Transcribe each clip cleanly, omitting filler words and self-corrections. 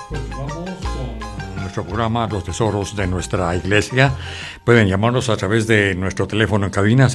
Continuamos con nuestro programa Los Tesoros de Nuestra Iglesia. Pueden llamarnos a través de nuestro teléfono en cabina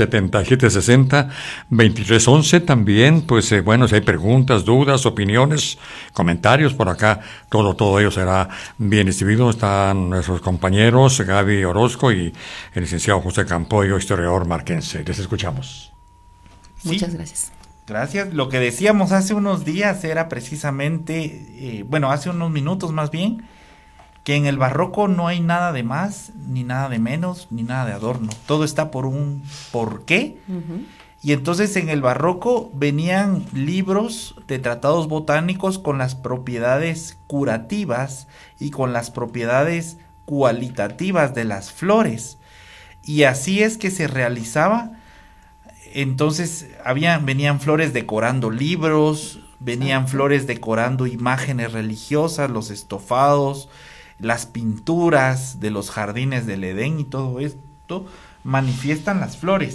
7760-2311. También, pues bueno, si hay preguntas, dudas, opiniones, comentarios por acá, todo ello será bien recibido. Están nuestros compañeros Gaby Orozco y el licenciado José Campoyo, historiador marquense. Les escuchamos. Sí. Muchas gracias. Gracias. Lo que decíamos hace unos días era precisamente, hace unos minutos más bien, que en el barroco no hay nada de más, ni nada de menos, ni nada de adorno. Todo está por un porqué. Uh-huh. Y entonces en el barroco venían libros de tratados botánicos con las propiedades curativas y con las propiedades cualitativas de las flores. Y así es que se realizaba. Entonces venían flores decorando libros, venían flores decorando imágenes religiosas, los estofados, las pinturas de los jardines del Edén, y todo esto manifiestan las flores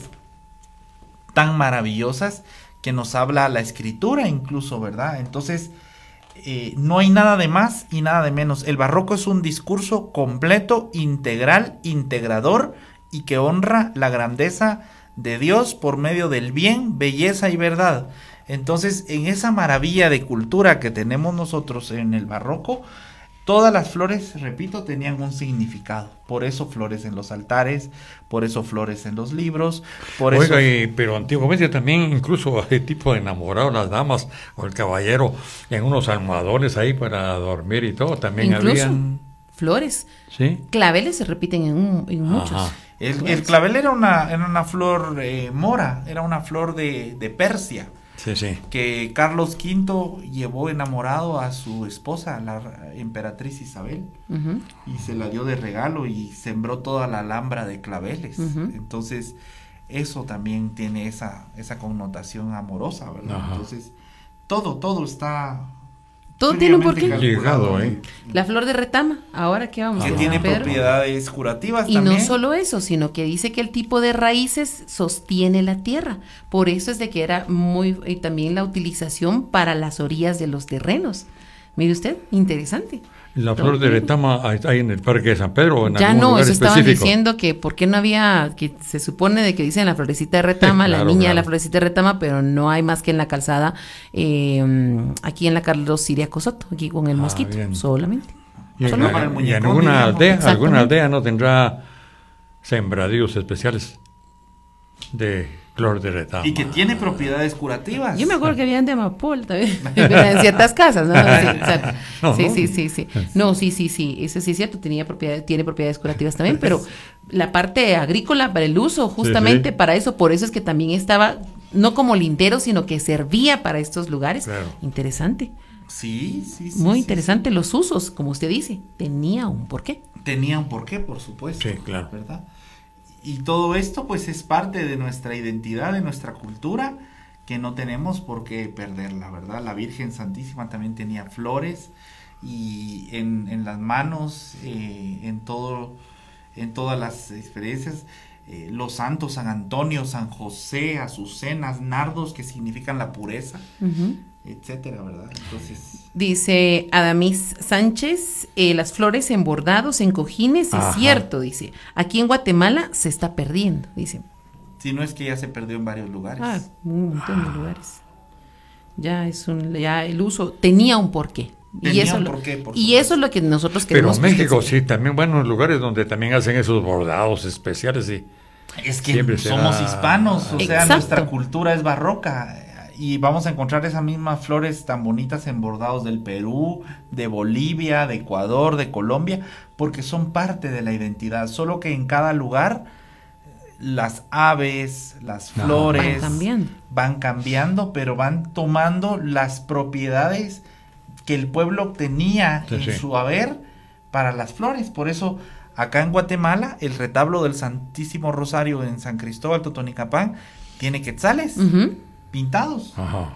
tan maravillosas que nos habla la escritura incluso, ¿verdad? Entonces no hay nada de más y nada de menos. El barroco es un discurso completo, integral, integrador, y que honra la grandeza de Dios por medio del bien, belleza y verdad. Entonces, en esa maravilla de cultura que tenemos nosotros en el barroco, todas las flores, repito, tenían un significado. Por eso flores en los altares, por eso flores en los libros, por eso... pero antiguamente también incluso hay tipo de enamorado, las damas o el caballero, en unos almohadones ahí para dormir y todo, también incluso habían... flores. ¿Sí? Claveles se repiten en muchos. El clavel era una flor mora, era una flor de Persia. Sí, sí. Que Carlos V llevó enamorado a su esposa, la emperatriz Isabel, uh-huh, y se la dio de regalo y sembró toda la alhambra de claveles. Uh-huh. Entonces, eso también tiene esa connotación amorosa, ¿verdad? Uh-huh. Entonces, todo está... Todo tiene un porqué. Llegado, La flor de retama, ahora que vamos a que tiene propiedades curativas y también. Y no solo eso, sino que dice que el tipo de raíces sostiene la tierra. Por eso es de que era y también la utilización para las orillas de los terrenos. Mire usted, interesante. La flor de retama hay en el Parque de San Pedro o en ya algún no, lugar eso estaban específico. diciendo que por qué no había, que se supone de que dicen la florecita de retama, claro, la niña de la florecita de retama, pero no hay más que en la calzada, aquí en la Carlos Siriaco Soto, aquí con el mosquito, bien. Solamente. Y en alguna aldea no tendrá sembradíos especiales de flor de retama. Y que tiene propiedades curativas. Yo me acuerdo que habían de amapola también, en ciertas casas, ¿no? Sí. No, sí, eso sí es cierto, tiene propiedades curativas también, pero la parte agrícola para el uso, justamente para eso, por eso es que también estaba, no como lindero, sino que servía para estos lugares. Claro. Interesante. Sí. Muy interesante los usos, como usted dice, tenía un porqué. Tenía un porqué, por supuesto. Sí, claro. ¿Verdad? Y todo esto pues es parte de nuestra identidad, de nuestra cultura, que no tenemos por qué perderla, ¿verdad? La Virgen Santísima también tenía flores y en las manos, en todas las experiencias, los santos, San Antonio, San José, azucenas, nardos, que significan la pureza, uh-huh, etcétera, ¿verdad? Entonces... Dice Adamis Sánchez, las flores en bordados, en cojines, ajá, es cierto, dice. Aquí en Guatemala se está perdiendo, dice. Si no es que ya se perdió en varios lugares. Un montón de lugares. Ya el uso tenía un porqué. Y eso es lo que nosotros queremos. Pero México sí, también, lugares donde también hacen esos bordados especiales, sí. Es que somos hispanos, o sea, nuestra cultura es barroca. Y vamos a encontrar esas mismas flores tan bonitas en bordados del Perú, de Bolivia, de Ecuador, de Colombia, porque son parte de la identidad, solo que en cada lugar las aves, las flores van cambiando, pero van tomando las propiedades que el pueblo tenía en su haber para las flores. Por eso acá en Guatemala el retablo del Santísimo Rosario en San Cristóbal Totonicapán tiene quetzales, uh-huh, pintados. Ajá.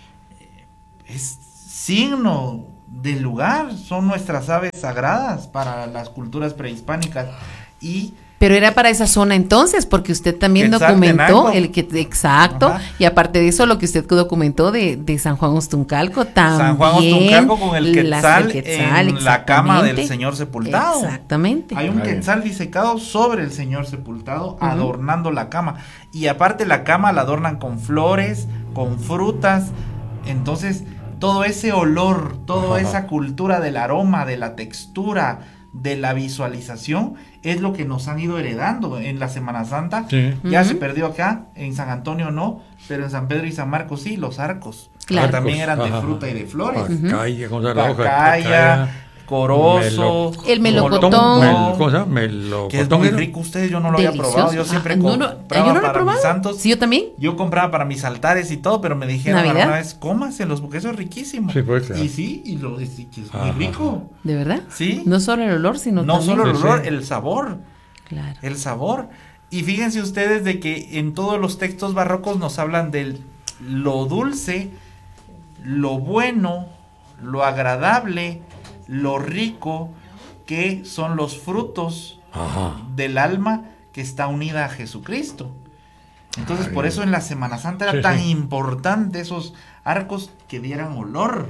Es signo del lugar, son nuestras aves sagradas para las culturas prehispánicas, y Pero era para esa zona entonces, porque usted también documentó el que, exacto, ajá. Y aparte de eso, lo que usted documentó de San Juan Ostuncalco también. San Juan Ostuncalco con el quetzal en la cama del Señor sepultado. Exactamente. Hay un quetzal disecado sobre el Señor sepultado, adornando la cama. Y aparte la cama la adornan con flores, con frutas. Entonces, todo ese olor, toda esa cultura del aroma, de la textura, de la visualización, es lo que nos han ido heredando en la Semana Santa. Sí. Ya se perdió acá, en San Antonio no, pero en San Pedro y San Marcos sí, los arcos. Claro. Que también eran de fruta y de flores. Pacaya, corozo, el melocotón, que es muy rico. Ustedes, yo no lo había probado. Yo siempre compraba para mis santos. Sí, yo también. Yo compraba para mis altares y todo, pero me dijeron una vez, cómaselos porque eso es riquísimo. Sí, pues, claro. Y sí, y es muy rico. ¿De verdad? Sí. No solo el olor, sino no también. solo el olor, el sabor. Claro. El sabor. Y fíjense ustedes de que en todos los textos barrocos nos hablan de lo dulce, lo bueno, lo agradable, lo rico, que son los frutos del alma que está unida a Jesucristo. Entonces, por eso en la Semana Santa era tan importante esos arcos que dieran olor.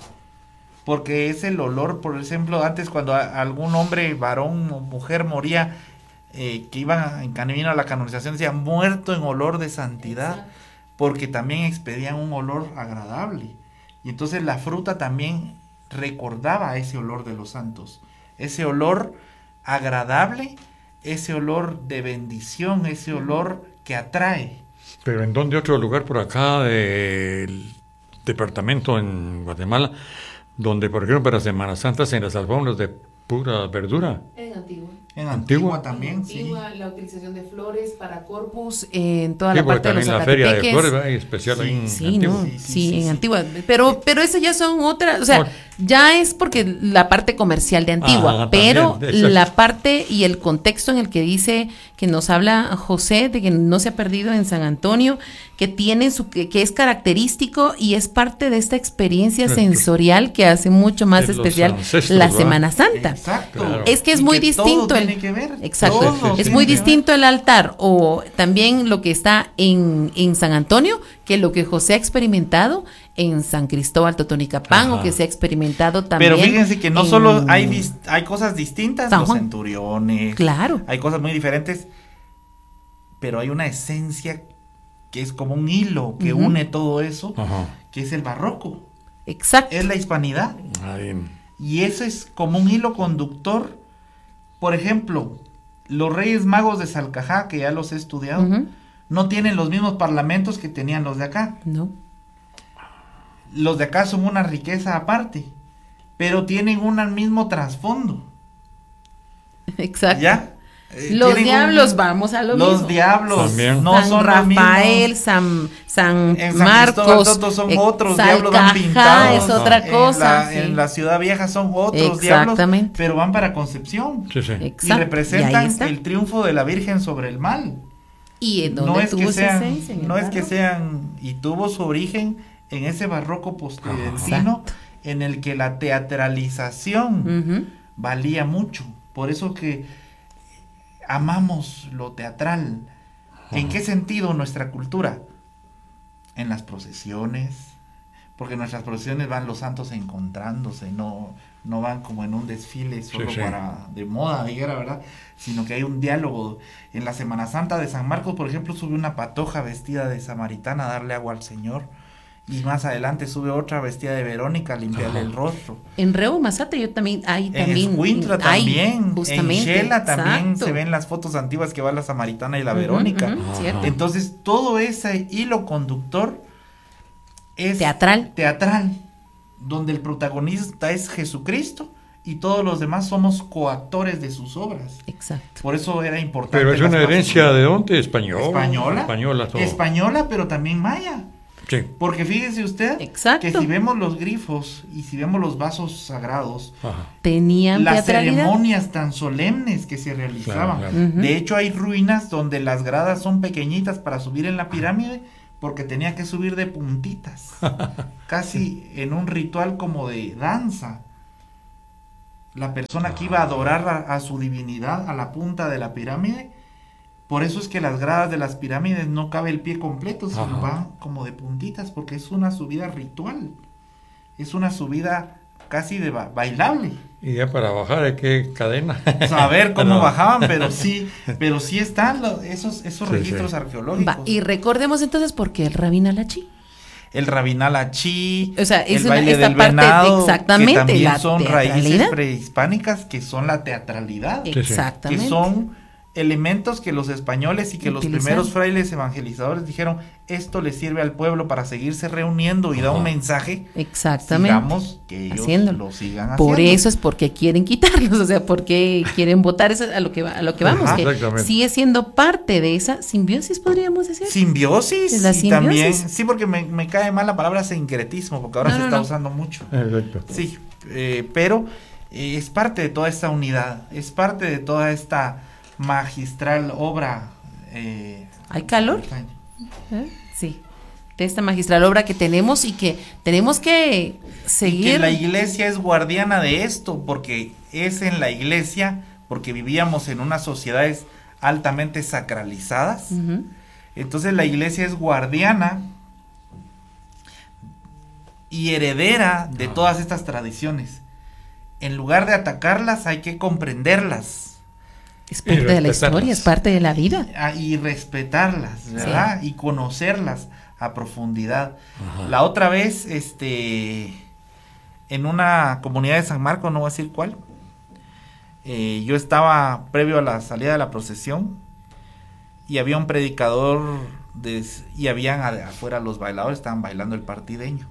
Porque es el olor, por ejemplo, antes cuando algún hombre, varón o mujer moría, que iban en camino a la canonización, decía muerto en olor de santidad, porque también expedían un olor agradable. Y entonces la fruta también recordaba ese olor de los santos, ese olor agradable, ese olor de bendición, ese olor que atrae. Pero ¿en dónde otro lugar por acá del departamento en Guatemala, donde por ejemplo para Semana Santa se las alfombras de pura verdura? En Antigua. En Antigua también, Antigua, sí. La utilización de flores para Corpus en toda la parte de los Zacatepeques. La feria de flores, ¿verdad? Especial ahí en Antigua. Sí, en Antigua. Pero esas ya son otras, o sea, ya es porque la parte comercial de Antigua, pero también, la parte y el contexto en el que dice que nos habla José de que no se ha perdido en San Antonio, que tiene que es característico y es parte de esta experiencia sensorial que hace mucho más especial la Semana Santa. Exacto. Claro. Es que es muy distinto que ver. Exacto. Es muy distinto el altar o también lo que está en San Antonio que lo que José ha experimentado en San Cristóbal Totonicapán o que se ha experimentado también. Pero fíjense que no solo hay cosas distintas, los centuriones, claro, hay cosas muy diferentes, pero hay una esencia que es como un hilo que une todo eso, que es el barroco. Exacto. Es la hispanidad. Y eso es como un hilo conductor. Por ejemplo, los Reyes Magos de Salcajá, que ya los he estudiado, no tienen los mismos parlamentos que tenían los de acá. No. Los de acá son una riqueza aparte, pero tienen un mismo trasfondo. Exacto. ¿Ya? Los diablos, vamos a lo mismo. Los diablos también. no San son Rafael, los San Marcos, son otros diablos, van pintados. Es otra cosa. En la Ciudad Vieja son otros diablos, pero van para Concepción. Sí. Y representan el triunfo de la Virgen sobre el mal. ¿Y en dónde tuvo esa esencia? No es que sean, y tuvo su origen en ese barroco postridentino en el que la teatralización valía mucho. Por eso que amamos lo teatral. ¿En qué sentido nuestra cultura? En las procesiones, porque en nuestras procesiones van los santos encontrándose, no van como en un desfile solo para de moda, dijera, ¿verdad? Sino que hay un diálogo. En la Semana Santa de San Marcos, por ejemplo, sube una patoja vestida de samaritana a darle agua al Señor. Y más adelante sube otra vestida de Verónica a limpiarle el rostro. En Reu Masate yo también hay también. En Escuintla también, justamente, en Xela también se ven las fotos antiguas que va la samaritana y la Verónica. Entonces todo ese hilo conductor es teatral, donde el protagonista es Jesucristo y todos los demás somos coactores de sus obras. Exacto. Por eso era importante. Pero es una herencia de dónde, española, pero también maya. Sí. Porque fíjese usted que si vemos los grifos y si vemos los vasos sagrados, tenían las ceremonias tan solemnes que se realizaban. Claro. De hecho, hay ruinas donde las gradas son pequeñitas para subir en la pirámide, porque tenía que subir de puntitas, casi en un ritual como de danza. la persona que iba a adorar a su divinidad a la punta de la pirámide. Por eso es que las gradas de las pirámides no cabe el pie completo, sino van como de puntitas, porque es una subida ritual. Es una subida casi de bailable. Y ya para bajar, ¿de qué cadena? Saber cómo bajaban, pero sí están esos registros arqueológicos. Y recordemos entonces por qué el Rabin al-Achí. El Rabin al-Achí, o sea, es el baile del parte venado, exactamente, que también la son raíces prehispánicas, que son la teatralidad. Exactamente. Que son elementos que los españoles y que los primeros frailes evangelizadores dijeron, esto le sirve al pueblo para seguirse reuniendo y da un mensaje. Exactamente. Digamos que ellos lo sigan haciendo. Por eso es porque quieren quitarlos, o sea, porque quieren votar, eso a lo que vamos, que sigue siendo parte de esa simbiosis, podríamos decir. Simbiosis, es la simbiosis. También, sí, porque me cae mal la palabra sincretismo, porque ahora se está usando mucho. Exacto. Sí, pero es parte de toda esta unidad, es parte de toda esta magistral obra. ¿Hay calor? Sí, de esta magistral obra que tenemos y que tenemos que seguir. Y que la iglesia es guardiana de esto, porque es en la iglesia, porque vivíamos en unas sociedades altamente sacralizadas. Entonces la iglesia es guardiana y heredera de todas estas tradiciones. En lugar de atacarlas, hay que comprenderlas. Es parte de la historia, es parte de la vida. Y respetarlas, ¿verdad? Sí. Y conocerlas a profundidad. La otra vez, en una comunidad de San Marcos, no voy a decir cuál, yo estaba previo a la salida de la procesión y había un predicador y habían afuera los bailadores, estaban bailando el partideño.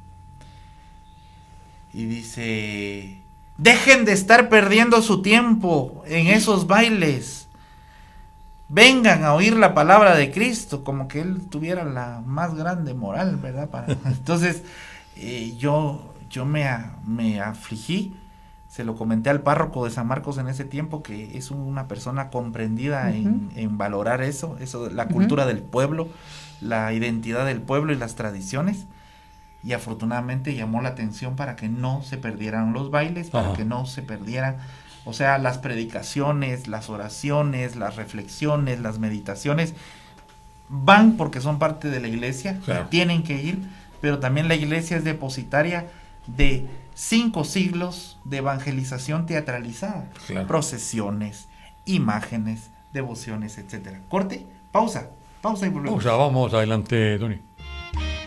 Y dice: dejen de estar perdiendo su tiempo en esos bailes. Vengan a oír la palabra de Cristo, como que él tuviera la más grande moral, ¿verdad? Entonces, yo me afligí, se lo comenté al párroco de San Marcos en ese tiempo, que es una persona comprendida en valorar eso, la cultura del pueblo, la identidad del pueblo y las tradiciones. Y afortunadamente llamó la atención para que no se perdieran los bailes, para que no se perdieran, o sea, las predicaciones, las oraciones, las reflexiones, las meditaciones, van porque son parte de la iglesia, tienen que ir, pero también la iglesia es depositaria de 5 siglos de evangelización teatralizada, procesiones, imágenes, devociones, etcétera. Corte, pausa y volvemos. Vamos adelante, Tony.